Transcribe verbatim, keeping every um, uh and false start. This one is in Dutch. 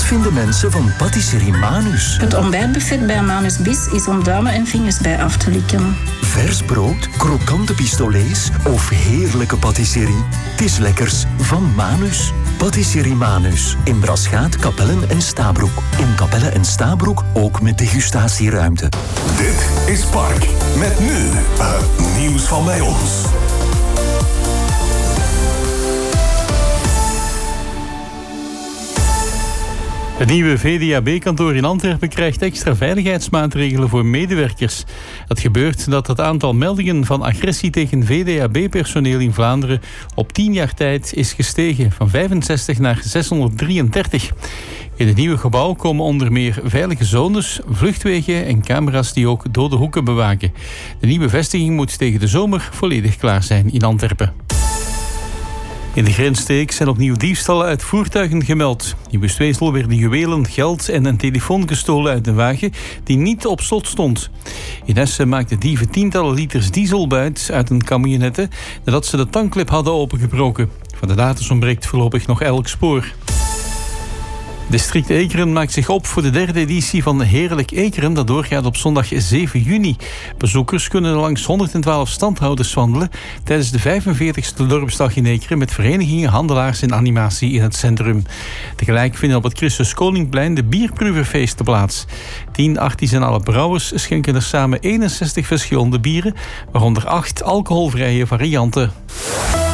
vinden mensen van Patisserie Manus? Het ontbijtbuffet bij Manus Bis is om duimen en vingers bij af te likken. Vers brood, krokante pistolets of heerlijke patisserie? Het is lekkers van Manus. Patisserie Manus. In Braschaat, Kapellen en Stabroek. In Kapellen en Stabroek ook met degustatieruimte. Dit is Park. Met nu uh, nieuws van bij ons. Het nieuwe V D A B-kantoor in Antwerpen krijgt extra veiligheidsmaatregelen voor medewerkers. Het gebeurt dat het aantal meldingen van agressie tegen V D A B-personeel in Vlaanderen op tien jaar tijd is gestegen, van vijfenzestig naar zeshonderddrieëndertig. In het nieuwe gebouw komen onder meer veilige zones, vluchtwegen en camera's die ook dode hoeken bewaken. De nieuwe vestiging moet tegen de zomer volledig klaar zijn in Antwerpen. In de grensstreek zijn opnieuw diefstallen uit voertuigen gemeld. In Westwezel werden juwelen, geld en een telefoon gestolen uit een wagen die niet op slot stond. In Essen maakten dieven tientallen liters diesel buit uit een camionette nadat ze de tankklep hadden opengebroken. Van de daders ontbreekt voorlopig nog elk spoor. District Ekeren maakt zich op voor de derde editie van Heerlijk Ekeren, dat doorgaat op zondag zeven juni. Bezoekers kunnen langs honderdtwaalf standhouders wandelen tijdens de vijfenveertigste dorpsdag in Ekeren met verenigingen, handelaars en animatie in het centrum. Tegelijk vinden op het Christus Koningplein de bierproeverfeesten plaats. Tien artisanale brouwers schenken er samen eenenzestig verschillende bieren, waaronder acht alcoholvrije varianten.